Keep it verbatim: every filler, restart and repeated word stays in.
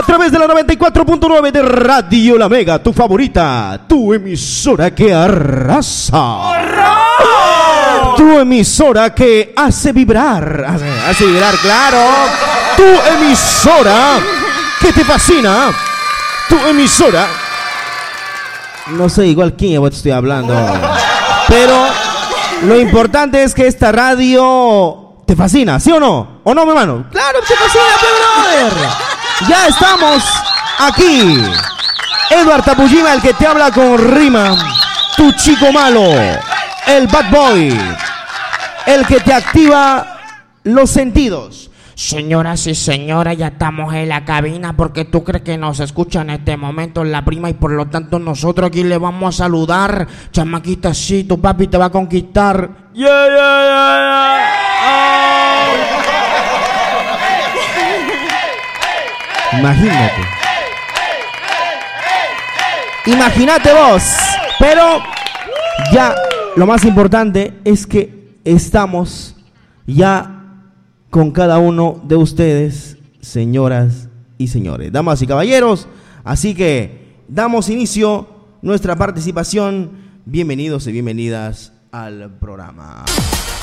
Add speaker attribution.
Speaker 1: través de la noventa y cuatro punto nueve de Radio La Mega, tu favorita, tu emisora que arrasa. ¡Horror! Tu emisora que hace vibrar, hace, hace vibrar, claro. Tu emisora que te fascina. Tu emisora. No sé igual quién te estoy hablando, pero lo importante es que esta radio te fascina, ¿sí o no? ¿O no, mi hermano? Claro que te fascina, brother. Ya estamos aquí. Edward Tapujima, el que te habla con rima. Tu chico malo, el bad boy, el que te activa los sentidos.
Speaker 2: Señoras y señores, ya estamos en la cabina porque tú crees que nos escucha en este momento la prima y por lo tanto nosotros aquí le vamos a saludar. Chamaquita, sí, tu papi te va a conquistar. Yeah, yeah, yeah, yeah.
Speaker 1: Oh. Imagínate. Imagínate vos. Pero ya lo más importante es que estamos ya con cada uno de ustedes, señoras y señores, damas y caballeros. Así que damos inicio nuestra participación. Bienvenidos y bienvenidas al programa.